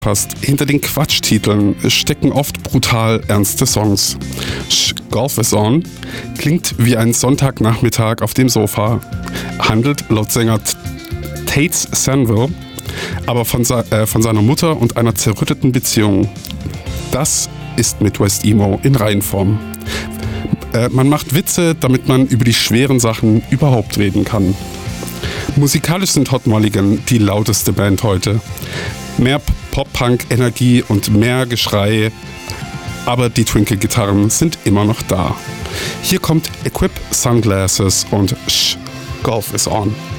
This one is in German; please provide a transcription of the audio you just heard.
passt. Hinter den Quatschtiteln stecken oft brutal ernste Songs. Golf is On klingt wie ein Sonntagnachmittag auf dem Sofa, handelt laut Sänger Tates Sanville aber von seiner Mutter und einer zerrütteten Beziehung. Das ist Midwest Emo in Reinform. Man macht Witze, damit man über die schweren Sachen überhaupt reden kann. Musikalisch sind Hot Mulligan die lauteste Band heute. Mehr Pop-Punk-Energie und mehr Geschrei, aber die Twinkle-Gitarren sind immer noch da. Hier kommt Equip Sunglasses und Golf is On.